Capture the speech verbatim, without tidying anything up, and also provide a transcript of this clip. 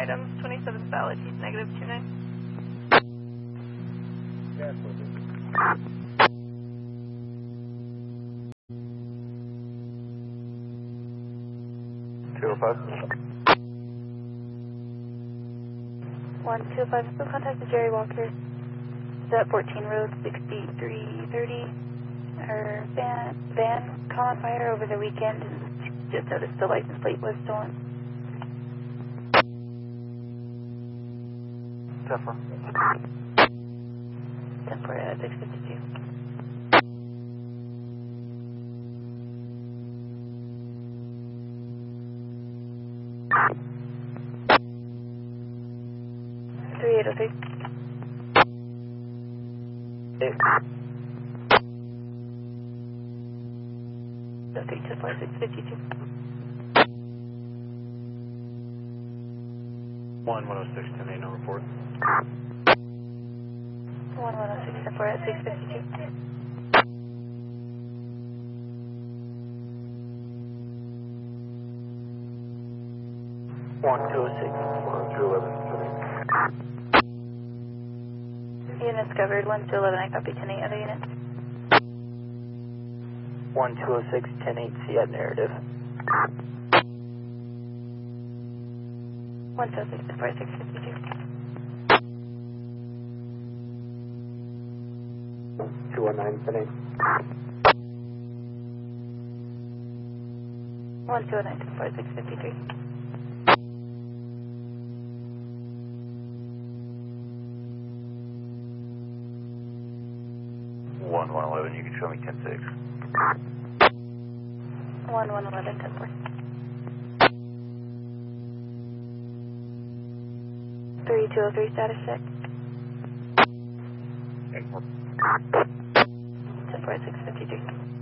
items, twenty-seventh valid, he's negative two nine. Yeah, perfect. two oh five. one two five, still contact Jerry Walker. Is at fourteen Road, sixty-three thirty. Her van, van caught on fire over the weekend and just noticed the license plate was stolen. ten four. ten four at six fifty-two. three eight oh three. Eight. So three two four six fifty-two. one one oh six ten eight, no report. one one oh six ten four at six fifty-two. one two oh six one two eleven. Units covered, one two eleven, I copy ten eight, other units. one two oh six ten eight, C at narrative. one two oh six ten four at six fifty-two. two one nine ten eight. one two oh nine ten four at six fifty-three. one one eleven, you can show me ten six. one one eleven ten four. three two oh three status check. ten four. ten four at six fifty-three.